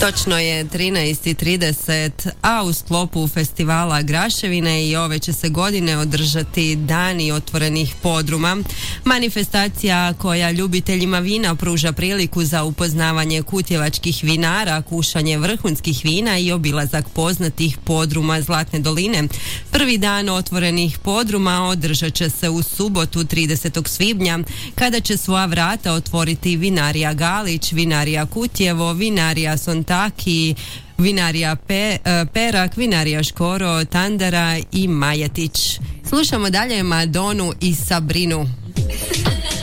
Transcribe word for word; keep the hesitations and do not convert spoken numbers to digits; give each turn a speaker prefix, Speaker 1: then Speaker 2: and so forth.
Speaker 1: Točno je trinaest i trideset, a u sklopu festivala Graševine i ove će se godine održati Dani otvorenih podruma. Manifestacija koja ljubiteljima vina pruža priliku za upoznavanje kutjevačkih vinara, kušanje vrhunskih vina i obilazak poznatih podruma Zlatne doline. Prvi dan otvorenih podruma održat će se u subotu tridesetog svibnja, kada će svoja vrata otvoriti vinarija Galić, vinarija Kutjevo, vinarija Sontaki, vinarija Pe, Perak, vinarija Škoro, Tandara i Majetić. Slušamo dalje Madonu i Sabrinu.